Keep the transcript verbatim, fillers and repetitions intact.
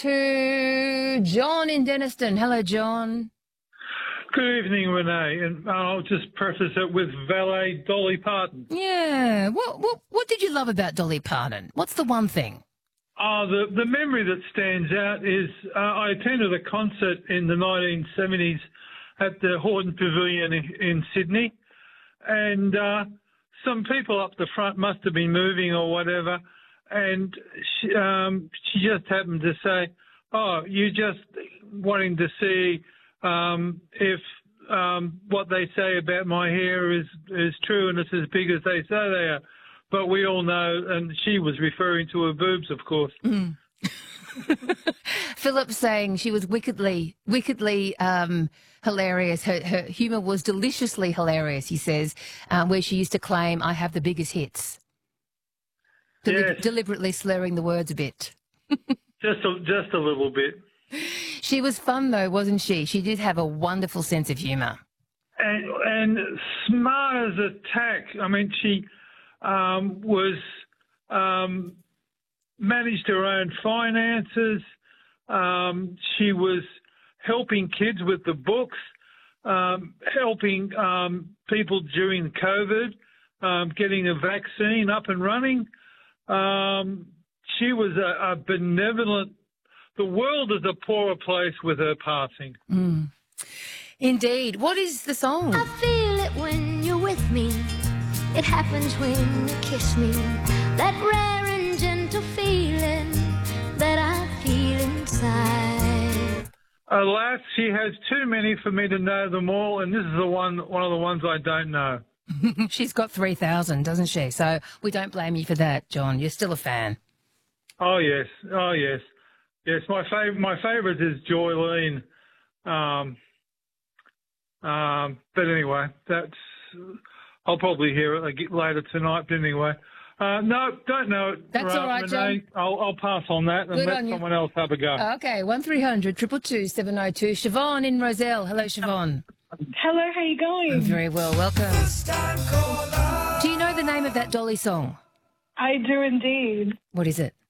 to John in Denniston. Hello, John. Good evening, Renee, and I'll just preface it with valet Dolly Parton. Yeah. What, what, what did you love about Dolly Parton? What's the one thing? Oh, the, the memory that stands out is uh, I attended a concert in the nineteen seventies at the Horton Pavilion in, in Sydney, and uh, some people up the front must have been moving or whatever, and she, um, she just happened to say, oh, you're just wanting to see um, if um, what they say about my hair is, is true and it's as big as they say they are. But we all know, and she was referring to her boobs, of course. Mm. Philip saying she was wickedly, wickedly um, hilarious. Her, her humour was deliciously hilarious, he says, um, where she used to claim, I have the biggest hits. Deli- Yes. Deliberately slurring the words a bit. just, a, just a little bit. She was fun, though, wasn't she? She did have a wonderful sense of humour. And, and smart as a tack. I mean, she um, was um, managed her own finances. Um, she was helping kids with the books, um, helping um, people during COVID, um, getting a vaccine up and running. Um, she was a, a benevolent. The world is a poorer place with her passing. Mm. Indeed. What is the song? I feel it when you're with me. It happens when you kiss me. That rare and gentle feeling that I feel inside. Alas, she has too many for me to know them all, and this is the one, one of the ones I don't know. She's got three thousand, doesn't she? So we don't blame you for that, John. You're still a fan. Oh, yes. Oh, yes. Yes, my fav- my favourite is Jolene. Um, um, but anyway, that's I'll probably hear it later tonight. But anyway, uh, no, don't know it. That's uh, all right, Renee. John. I'll, I'll pass on that and Good let on you. someone else have a go. Okay, one three hundred two two two seven oh two. Siobhan in Roselle. Hello, Siobhan. Hello, how you going? Very well, welcome. Do you know the name of that Dolly song? I do indeed. What is it?